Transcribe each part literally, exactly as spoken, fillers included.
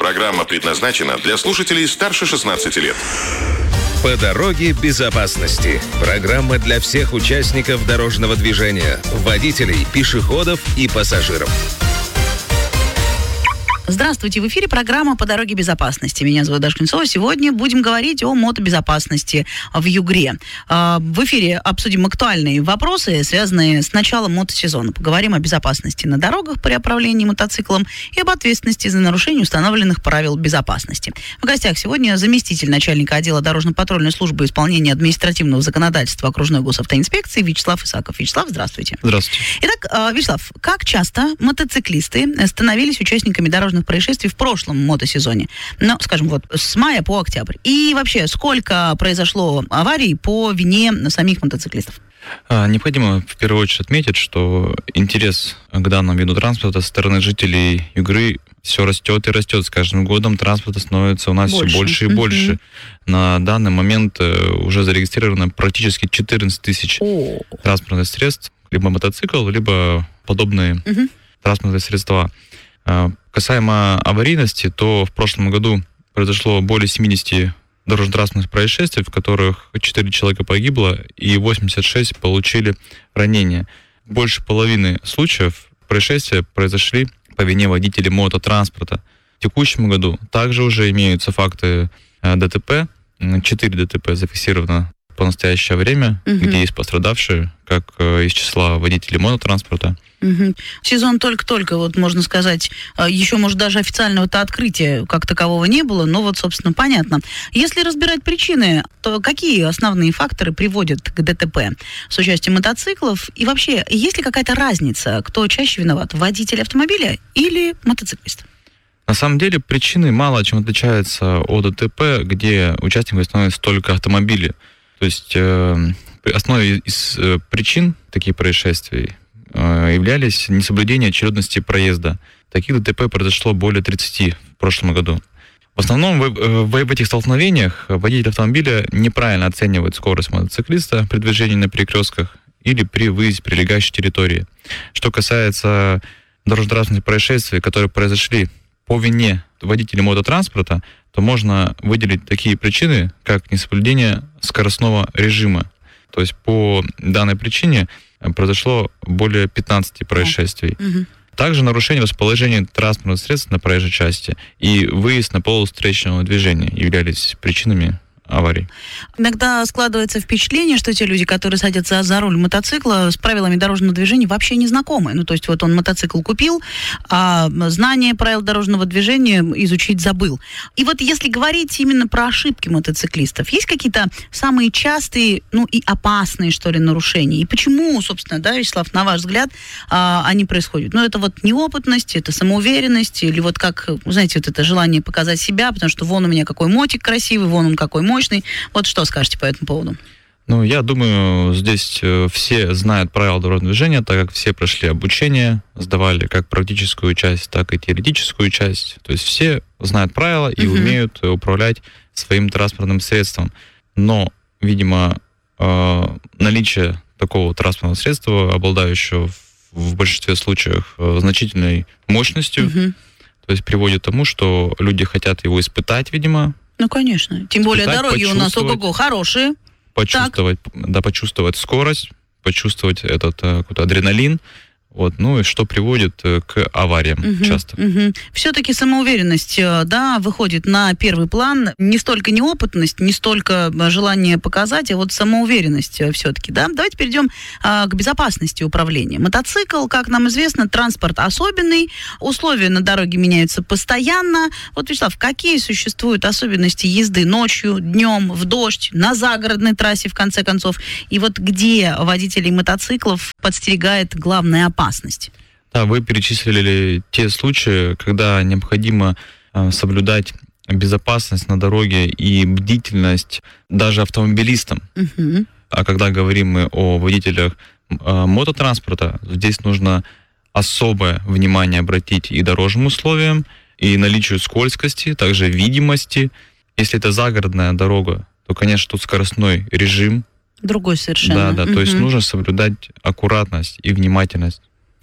Программа предназначена для слушателей старше шестнадцати лет. По дороге безопасности. Программа для всех участников дорожного движения, водителей, пешеходов и пассажиров. Здравствуйте, в эфире программа «По дороге безопасности». Меня зовут Даша Клинцова. Сегодня будем говорить о мотобезопасности в Югре. В эфире обсудим актуальные вопросы, связанные с началом мотосезона. Поговорим о безопасности на дорогах при управлении мотоциклом и об ответственности за нарушение установленных правил безопасности. В гостях сегодня заместитель начальника отдела дорожно-патрульной службы исполнения административного законодательства окружной госавтоинспекции Вячеслав Исаков. Вячеслав, здравствуйте. Здравствуйте. Итак, Вячеслав, как часто мотоциклисты становились участниками дорожных происшествий в прошлом мотосезоне? Ну, скажем, вот с мая по октябрь. И вообще, сколько произошло аварий по вине самих мотоциклистов? Необходимо в первую очередь отметить, что интерес к данному виду транспорта со стороны жителей Югры все растет и растет. С каждым годом транспорта становится у нас больше. все больше и больше. Mm-hmm. На данный момент уже зарегистрировано практически четырнадцать тысяч oh. транспортных средств, либо мотоцикл, либо подобные mm-hmm. транспортные средства. Касаемо аварийности, то в прошлом году произошло более семьдесят дорожно-транспортных происшествий, в которых четыре человека погибло и восемьдесят шесть получили ранения. Больше половины случаев происшествия произошли по вине водителей мототранспорта. В текущем году также уже имеются факты ДТП. четыре ДТП зафиксировано по настоящее время, угу. где есть пострадавшие, как из числа водителей мототранспорта. Угу. Сезон только-только, вот можно сказать, еще, может, даже официального-то открытия как такового не было, но вот, собственно, понятно. Если разбирать причины, то какие основные факторы приводят к ДТП с участием мотоциклов? И вообще, есть ли какая-то разница, кто чаще виноват, водитель автомобиля или мотоциклист? На самом деле причины мало чем отличаются от ДТП, где участниками становятся только автомобили. То есть э, основой из э, причин таких происшествий э, являлись несоблюдение очередности проезда. Таких ДТП произошло более тридцати в прошлом году. В основном в, в, в этих столкновениях водитель автомобиля неправильно оценивает скорость мотоциклиста при движении на перекрестках или при выезде в прилегающей территории. Что касается дорожно-транспортных происшествий, которые произошли по вине водителей мототранспорта, то можно выделить такие причины, как несоблюдение скоростного режима. То есть по данной причине произошло более пятнадцати происшествий. Mm-hmm. Также нарушение расположения транспортных средств на проезжей части и выезд на полосу встречного движения являлись причинами аварий. Иногда складывается впечатление, что те люди, которые садятся за руль мотоцикла, с правилами дорожного движения вообще не знакомы. Ну, то есть вот он мотоцикл купил, а знание правил дорожного движения изучить забыл. И вот если говорить именно про ошибки мотоциклистов, есть какие-то самые частые, ну, и опасные, что ли, нарушения? И почему, собственно, да, Вячеслав, на ваш взгляд, а, они происходят? Ну, это вот неопытность, это самоуверенность, или вот как, знаете, вот это желание показать себя, потому что вон у меня какой мотик красивый, вон он какой мощный. Вот что скажете по этому поводу? Ну, я думаю, здесь все знают правила дорожного движения, так как все прошли обучение, сдавали как практическую часть, так и теоретическую часть. То есть все знают правила и uh-huh. умеют управлять своим транспортным средством. Но, видимо, наличие такого транспортного средства, обладающего в большинстве случаев значительной мощностью, uh-huh. то есть приводит к тому, что люди хотят его испытать, видимо. Ну, конечно. Тем более дороги у нас ого-го хорошие. Почувствовать, так. да, почувствовать скорость, почувствовать этот какой-то адреналин. Вот, ну и что приводит к авариям угу, часто. Угу. Все-таки самоуверенность, да, выходит на первый план. Не столько неопытность, не столько желание показать, а вот самоуверенность все-таки, да. Давайте перейдем а, к безопасности управления. Мотоцикл, как нам известно, транспорт особенный, условия на дороге меняются постоянно. Вот, Вячеслав, какие существуют особенности езды ночью, днем, в дождь, на загородной трассе, в конце концов? И вот где водителей мотоциклов подстерегает главная опасность? Да, вы перечислили те случаи, когда необходимо э, соблюдать безопасность на дороге и бдительность даже автомобилистам. Uh-huh. А когда говорим мы о водителях э, мототранспорта, здесь нужно особое внимание обратить и дорожным условиям, и наличию скользкости, также видимости. Если это загородная дорога, то, конечно, тут скоростной режим. Другой совершенно. Да, да, uh-huh. то есть нужно соблюдать аккуратность и внимательность.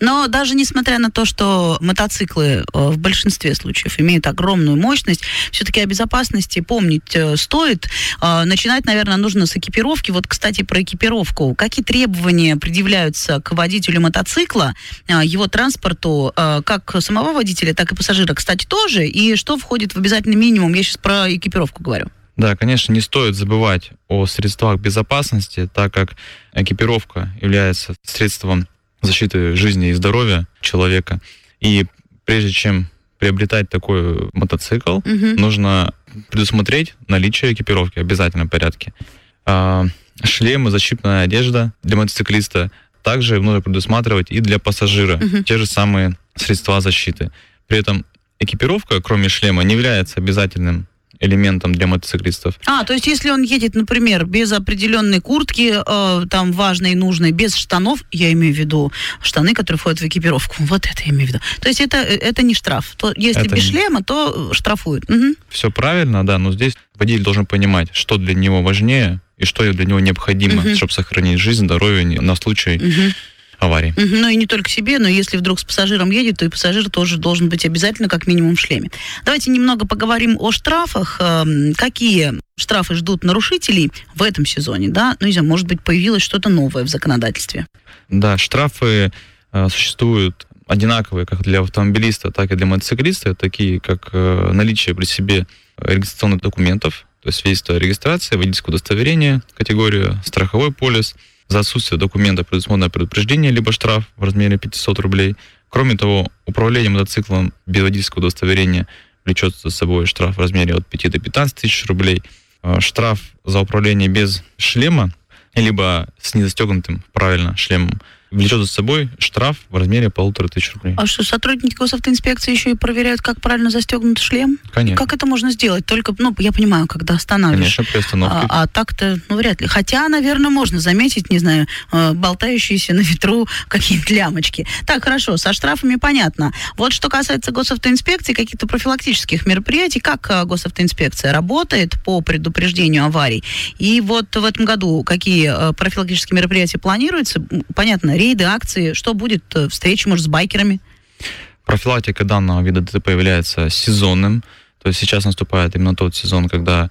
Но даже несмотря на то, что мотоциклы э, в большинстве случаев имеют огромную мощность, все-таки о безопасности помнить э, стоит. Э, начинать, наверное, нужно с экипировки. Вот, кстати, про экипировку. Какие требования предъявляются к водителю мотоцикла, э, его транспорту, э, как самого водителя, так и пассажира, кстати, тоже? И что входит в обязательный минимум? Я сейчас про экипировку говорю. Да, конечно, не стоит забывать о средствах безопасности, так как экипировка является средством защиты жизни и здоровья человека. И прежде чем приобретать такой мотоцикл, uh-huh. нужно предусмотреть наличие экипировки в обязательном порядке. А, шлемы, защитная одежда для мотоциклиста также нужно предусматривать и для пассажира. Uh-huh. Те же самые средства защиты. При этом экипировка, кроме шлема, не является обязательным элементом для мотоциклистов. А, то есть если он едет, например, без определенной куртки, э, там, важной и нужной, без штанов, я имею в виду штаны, которые входят в экипировку, вот это я имею в виду. То есть это, это не штраф. То, если это без не... шлема, то штрафуют. Угу. Все правильно, да, но здесь водитель должен понимать, что для него важнее и что для него необходимо, угу. чтобы сохранить жизнь, здоровье на случай... Угу. аварии. Угу, ну и не только себе, но если вдруг с пассажиром едет, то и пассажир тоже должен быть обязательно как минимум в шлеме. Давайте немного поговорим о штрафах. Какие штрафы ждут нарушителей в этом сезоне, да? Ну, не знаю, может быть, появилось что-то новое в законодательстве. Да, штрафы э, существуют одинаковые как для автомобилиста, так и для мотоциклиста, такие как э, наличие при себе регистрационных документов, то есть свидетельство о регистрации, водительское удостоверение, категория страховой полис. За отсутствие документа предусмотрено предупреждение либо штраф в размере пятьсот рублей. Кроме того, управление мотоциклом без водительского удостоверения влечет за собой штраф в размере от пяти до пятнадцати тысяч рублей. Штраф за управление без шлема, либо с незастегнутым правильно шлемом, влечет за собой штраф в размере полутора тысяч рублей. А что, сотрудники госавтоинспекции еще и проверяют, как правильно застегнут шлем? Конечно. Как это можно сделать? Только, ну, я понимаю, когда останавливаешь. Конечно, при остановке. А, а так-то, ну, вряд ли. Хотя, наверное, можно заметить, не знаю, болтающиеся на ветру какие-то лямочки. Так, хорошо, со штрафами понятно. Вот что касается госавтоинспекции, каких-то профилактических мероприятий, как госавтоинспекция работает по предупреждению аварий? И вот в этом году какие профилактические мероприятия планируются? Понятно, рейды, акции, что будет, встречи, может, с байкерами? Профилактика данного вида ДТП является сезонным, то есть сейчас наступает именно тот сезон, когда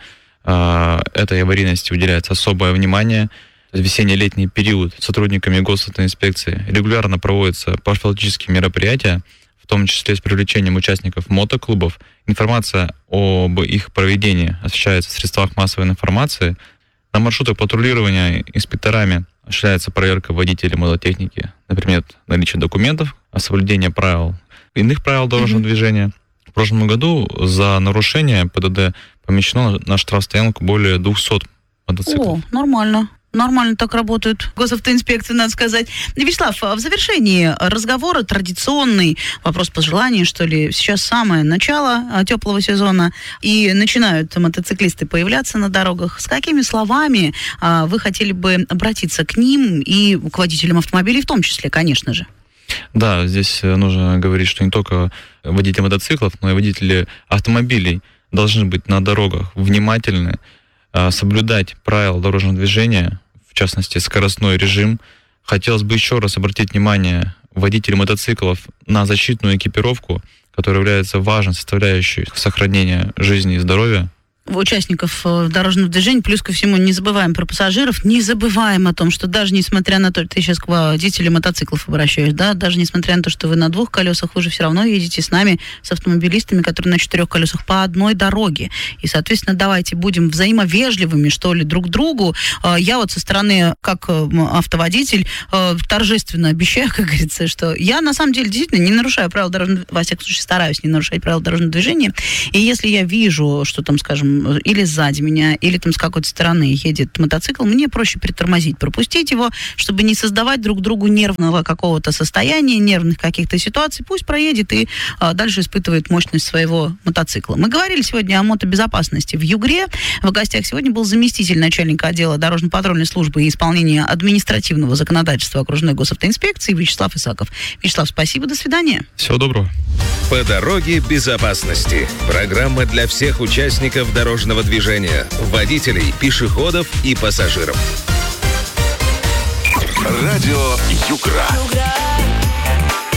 э, этой аварийности уделяется особое внимание. Весенне-летний период сотрудниками госавтоинспекции регулярно проводятся профилактические мероприятия, в том числе с привлечением участников мотоклубов. Информация об их проведении освещается в средствах массовой информации. На маршрутах патрулирования инспекторами осуществляется проверка водителей мототехники, например, наличие документов, соблюдение правил, иных правил дорожного mm-hmm. движения. В прошлом году за нарушение ПДД помещено на штрафстоянку более двухсот мотоциклов. О, нормально. Нормально так работают госавтоинспекции, надо сказать. Вячеслав, в завершении разговора традиционный вопрос пожеланий, что ли. Сейчас самое начало теплого сезона, и начинают мотоциклисты появляться на дорогах. С какими словами а, вы хотели бы обратиться к ним и к водителям автомобилей в том числе, конечно же? Да, здесь нужно говорить, что не только водители мотоциклов, но и водители автомобилей должны быть на дорогах внимательны, соблюдать правила дорожного движения, в частности, скоростной режим. Хотелось бы еще раз обратить внимание водителей мотоциклов на защитную экипировку, которая является важной составляющей сохранения жизни и здоровья участников дорожного движения. Плюс ко всему не забываем про пассажиров, не забываем о том, что даже несмотря на то, ты сейчас к водителям мотоциклов обращаешь, да, даже несмотря на то, что вы на двух колесах, вы же все равно едете с нами, с автомобилистами, которые на четырех колесах по одной дороге. И, соответственно, давайте будем взаимовежливыми, что ли, друг другу. Я вот со стороны, как автоводитель, торжественно обещаю, как говорится, что я, на самом деле, действительно не нарушаю правила дорожного движения, во всяком случае, стараюсь не нарушать правила дорожного движения. И если я вижу, что там, скажем, или сзади меня, или там с какой-то стороны едет мотоцикл, мне проще притормозить, пропустить его, чтобы не создавать друг другу нервного какого-то состояния, нервных каких-то ситуаций. Пусть проедет и а, дальше испытывает мощность своего мотоцикла. Мы говорили сегодня о мотобезопасности в Югре. В гостях сегодня был заместитель начальника отдела дорожно-патрульной службы и исполнения административного законодательства окружной госавтоинспекции Вячеслав Исаков. Вячеслав, спасибо, до свидания. Всего доброго. По дороге безопасности. Программа для всех участников дорожного движения, водителей, пешеходов и пассажиров. Радио Югра.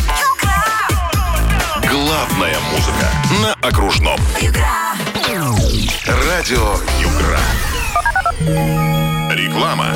Главная музыка на окружном. Радио Югра. Реклама.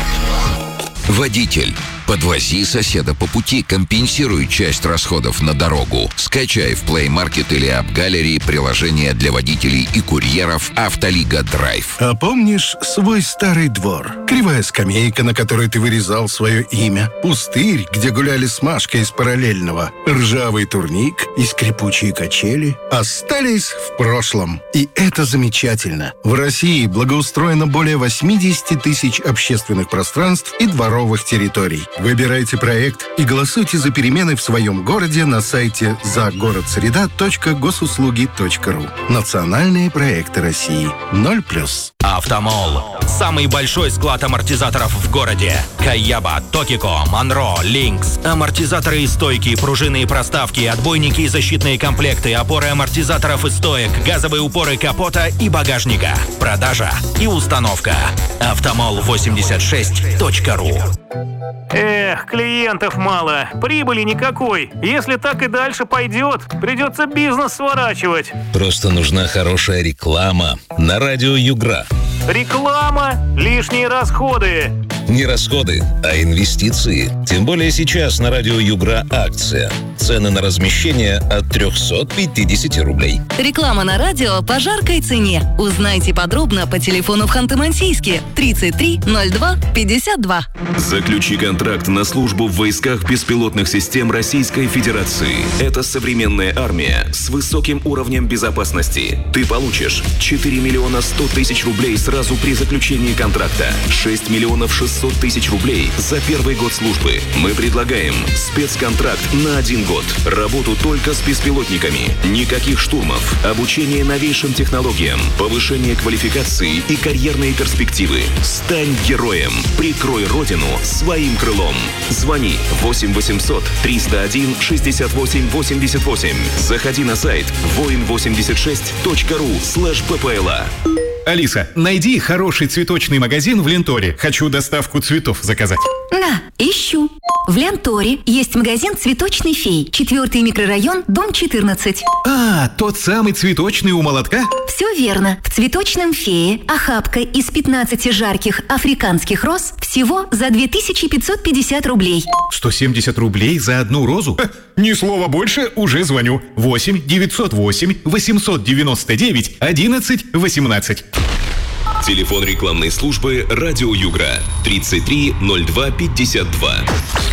Водитель. Подвози соседа по пути, компенсируй часть расходов на дорогу. Скачай в Play Market или App Gallery приложение для водителей и курьеров «Автолига Драйв». А помнишь свой старый двор? Кривая скамейка, на которой ты вырезал свое имя. Пустырь, где гуляли с Машкой из параллельного. Ржавый турник и скрипучие качели остались в прошлом. И это замечательно. В России благоустроено более восемьдесят тысяч общественных пространств и дворовых территорий. Выбирайте проект и голосуйте за перемены в своем городе на сайте загородсреда точка госуслуги точка ру. Национальные проекты России. ноль плюс. Автомол. Самый большой склад амортизаторов в городе. Каяба, Токико, Монро, Линкс. Амортизаторы и стойки, пружины и проставки, отбойники и защитные комплекты, опоры амортизаторов и стоек, газовые упоры капота и багажника. Продажа и установка. автомол восемьдесят шесть точка ру. Эх, клиентов мало, прибыли никакой. Если так и дальше пойдет, придется бизнес сворачивать. Просто нужна хорошая реклама на радио Югра. Реклама, лишние расходы. Не расходы, а инвестиции. Тем более сейчас на радио Югра акция. Цены на размещение от триста пятьдесят рублей. Реклама на радио по жаркой цене. Узнайте подробно по телефону в Ханты-Мансийске тридцать три ноль два пятьдесят два. Заключи контракт на службу в войсках беспилотных систем Российской Федерации. Это современная армия с высоким уровнем безопасности. Ты получишь четыре миллиона сто тысяч рублей сразу при заключении контракта, шесть миллионов шестьсот тысяч рублей за первый год службы. Мы предлагаем спецконтракт на один год. Работу только с беспилотниками. Никаких штурмов. Обучение новейшим технологиям. Повышение квалификации и карьерные перспективы. Стань героем. Прикрой родину своим крылом. Звони восемь восемьсот триста один шестьдесят восемь восемьдесят восемь. Заходи на сайт воин восемьдесят шесть точка ру слэш ппла. Алиса, найди хороший цветочный магазин в Ленторе. Хочу доставку цветов заказать. На, ищу. В Ленторе есть магазин «Цветочный фей». Четвертый микрорайон, дом четырнадцать. А, тот самый цветочный у молотка? Все верно. В «Цветочном фее» охапка из пятнадцати жарких африканских роз всего за две тысячи пятьсот пятьдесят рублей. сто семьдесят рублей за одну розу? Ха, ни слова больше, уже звоню. восемь девятьсот восемь восемьсот девяносто девять одиннадцать восемнадцать. Телефон рекламной службы «Радио Югра» тридцать три ноль два пятьдесят два.